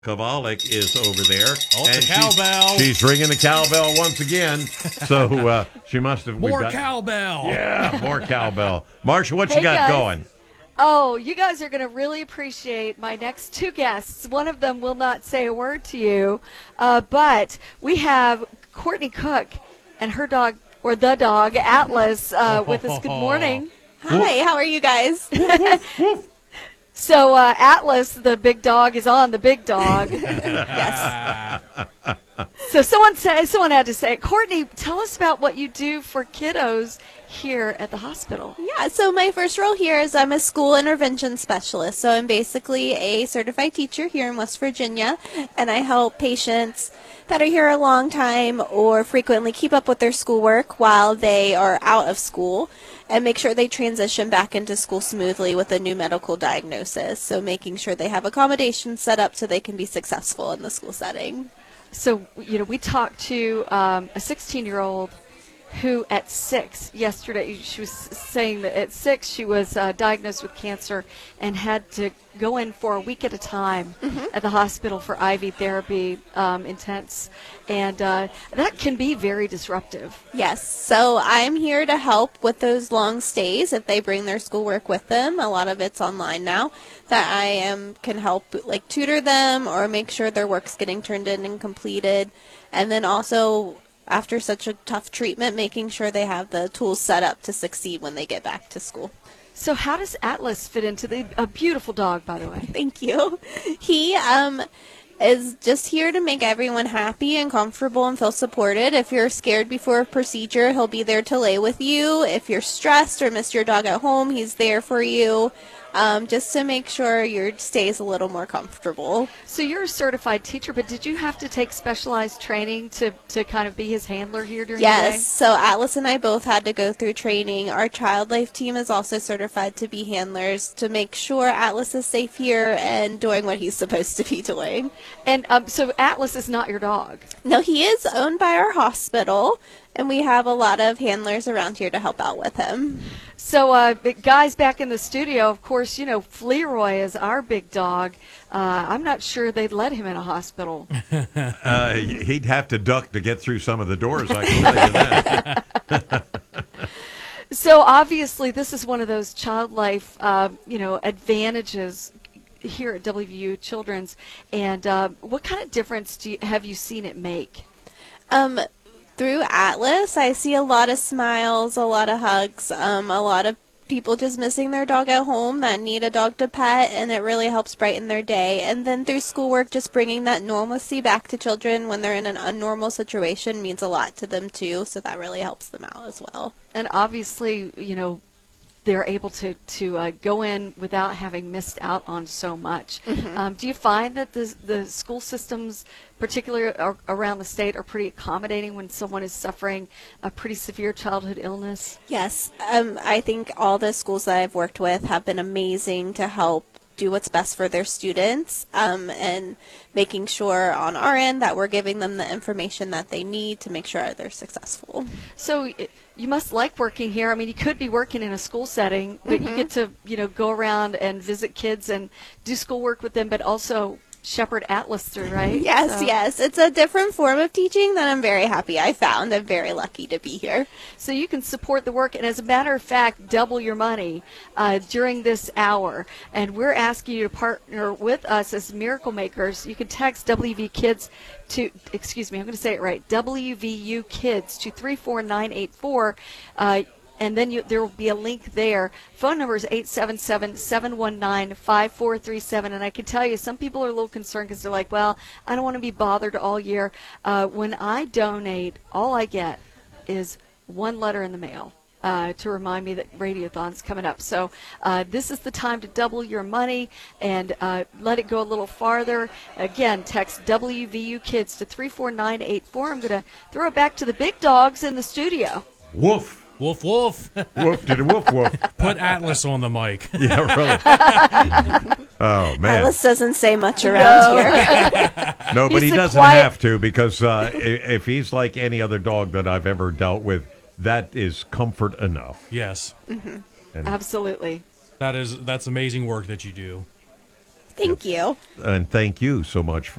Kovalik is over there. Oh, it's and a cowbell. She's ringing the cowbell once again. So she must have... More cowbell. Yeah, more cowbell. Marsha, what you got guys. going? Oh, you guys are going to really appreciate my next two guests. One of them will not say a word to you, but we have Courtney Cook and her dog, or the dog, Atlas, with us. Good morning. Hi, how are you guys? So Atlas, the big dog, is on the big dog. Yes. So someone had to say, Courtney, tell us about what you do for kiddos here at the hospital. Yeah, so my first role here is I'm a school intervention specialist. So I'm basically a certified teacher here in West Virginia, and I help patients that are here a long time or frequently keep up with their schoolwork while they are out of school and make sure they transition back into school smoothly with a new medical diagnosis. So making sure they have accommodations set up so they can be successful in the school setting. So, we talked to a 16-year-old who at 6 yesterday, she was saying that at 6 she was diagnosed with cancer and had to go in for a week at a time at the hospital for IV therapy, intense, and that can be very disruptive. Yes, so I'm here to help with those long stays if they bring their schoolwork with them. A lot of it's online now, that I can help like tutor them or make sure their work's getting turned in and completed, and then also after such a tough treatment, making sure they have the tools set up to succeed when they get back to school. So how does Atlas fit into a beautiful dog, by the way? Thank you. He is just here to make everyone happy and comfortable and feel supported. If you're scared before a procedure, he'll be there to lay with you. If you're stressed or miss your dog at home, he's there for you. Just to make sure your stay is a little more comfortable. So you're a certified teacher, but did you have to take specialized training to kind of be his handler here during the day? Yes, so Atlas and I both had to go through training. Our child life team is also certified to be handlers to make sure Atlas is safe here and doing what he's supposed to be doing. And so Atlas is not your dog? No, he is owned by our hospital, and we have a lot of handlers around here to help out with him. So, guys back in the studio, of course, Flearoy is our big dog. I'm not sure they'd let him in a hospital. He'd have to duck to get through some of the doors, I can tell you that. So, obviously, this is one of those child life, advantages here at WVU Children's. And what kind of difference have you seen it make? Through Atlas, I see a lot of smiles, a lot of hugs, a lot of people just missing their dog at home that need a dog to pet, and it really helps brighten their day. And then through schoolwork, just bringing that normalcy back to children when they're in an unnormal situation means a lot to them too, so that really helps them out as well. And obviously, they're able to go in without having missed out on so much. Do you find that the school systems, particularly around the state, are pretty accommodating when someone is suffering a pretty severe childhood illness? Yes, I think all the schools that I've worked with have been amazing to help do what's best for their students, and making sure on our end that we're giving them the information that they need to make sure they're successful. So you must like working here. I mean, you could be working in a school setting, but you get to, go around and visit kids and do schoolwork with them, but also shepherd Atlas through, right? Yes. It's a different form of teaching that I'm very happy I found. I'm very lucky to be here. So you can support the work, and as a matter of fact, double your money during this hour. And we're asking you to partner with us as Miracle Makers. You can text WV Kids to, I'm going to say it right, WVU Kids to 34984. And then there will be a link there. Phone number is 877-719-5437. And I can tell you, some people are a little concerned because they're like, well, I don't want to be bothered all year. When I donate, all I get is one letter in the mail to remind me that Radiothon's coming up. So this is the time to double your money and let it go a little farther. Again, text WVU Kids to 34984. I'm going to throw it back to the big dogs in the studio. Woof. Woof, woof. Woof to the woof, woof. Put Atlas on the mic. Yeah, really. Oh, man. Atlas doesn't say much around here. No, but He's he a doesn't quiet- have to, because if he's like any other dog that I've ever dealt with, that is comfort enough. Yes. Absolutely. That's amazing work that you do. Thank you. And thank you so much